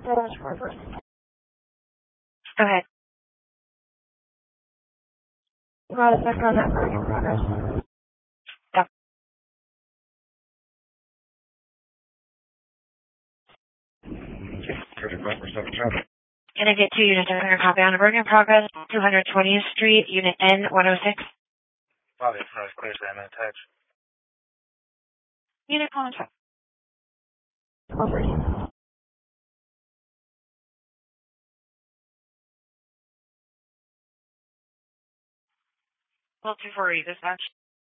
Go ahead. Stop. Can I get 2 units of 100 copy on a work in progress, 220th Street, Unit N106? Bobby, it's not as clear as I'm in touch. Unit contact. Well, 248 dispatch.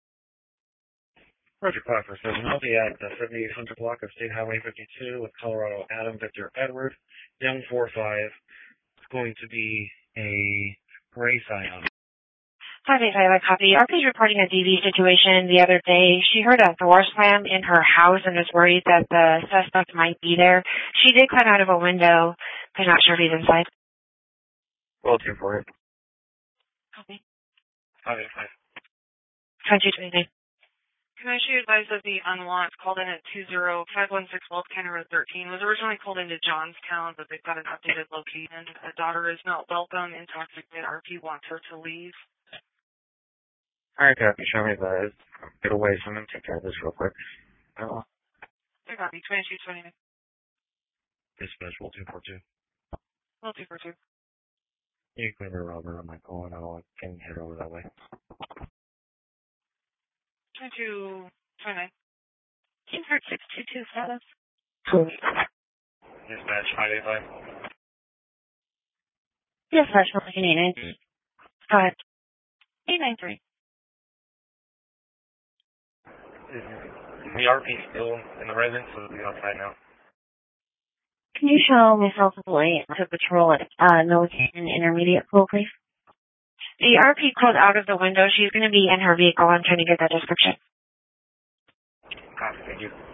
Roger, Clocker says, I'll be at the 7800 block of State Highway 52 with Colorado Adam Victor Edward, Young 45. It's going to be a gray Scion. 585, I copy. RP's reporting a DV situation the other day. She heard a door slam in her house and was worried that the suspect might be there. She did climb out of a window. I'm not sure if he's inside. Well, 248. Copy. 585. 2229. Can I shoot advise that the unwatched called in at 20516 Walt County Road 13 was originally called into Johnstown, but they've got an updated location. A daughter is not welcome, intoxicated. RP wants her to leave. Alright, copy. Show me the get away from him. Take care of this real quick. Oh. I copy. 2229. Dispatch, Will 242. Well, 242. You can clear Robert on my call and I can head over that way. 2229. You heard 622 status. Dispatch, 585. Dispatch, 489. 893. Is the RP still in the residence or is he outside now? Can you show myself away to patrol at Milliken Intermediate Pool, please? The RP crawled out of the window. She's going to be in her vehicle. I'm trying to get that description. Copy, thank you.